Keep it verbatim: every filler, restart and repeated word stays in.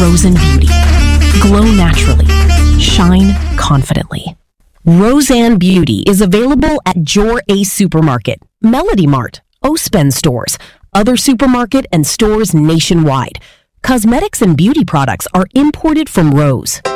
Roseanne Beauty. Glow naturally. Shine confidently. Roseanne Beauty is available at Jor Ace Supermarket, Melody Mart, Ospen stores, other supermarket and stores nationwide. Cosmetics and beauty products are imported from Rose.